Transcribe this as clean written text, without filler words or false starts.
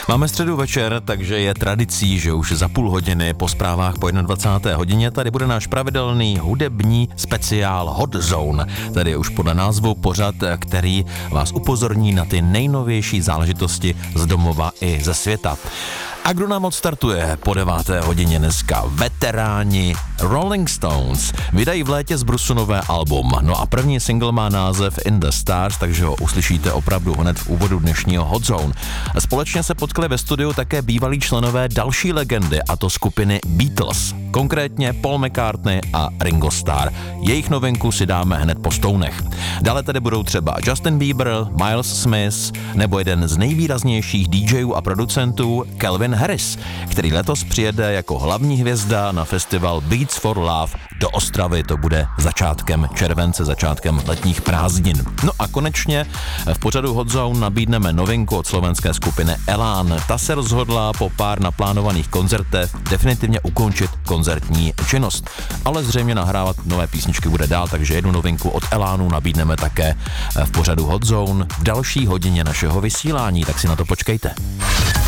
Máme středu večer, takže je tradicí, že už za půl hodiny po zprávách po 21. hodině tady bude náš pravidelný hudební speciál Hot Zone. Tady je už podle názvu pořad, který vás upozorní na ty nejnovější záležitosti z domova i ze světa. A kdo nám odstartuje po 9. hodině dneska? Veteráni Rolling Stones vydají v létě z Brusu nové album. No a první single má název In the Stars, takže ho uslyšíte opravdu hned v úvodu dnešního Hot Zone. Společně se potkali ve studiu také bývalí členové další legendy, a to skupiny Beatles. Konkrétně Paul McCartney a Ringo Starr. Jejich novinku si dáme hned po Stounech. Dále tady budou třeba Justin Bieber, Miles Smith nebo jeden z nejvýraznějších DJů a producentů Calvin Harris, který letos přijede jako hlavní hvězda na festival Beats for Love do Ostravy. To bude začátkem července, začátkem letních prázdnin. No a konečně v pořadu Hot Zone nabídneme novinku od slovenské skupiny Elán. Ta se rozhodla po pár naplánovaných koncertech definitivně ukončit koncertní činnost. Ale zřejmě nahrávat nové písničky bude dál, takže jednu novinku od Elánu nabídneme také v pořadu Hot Zone v další hodině našeho vysílání, tak si na to počkejte.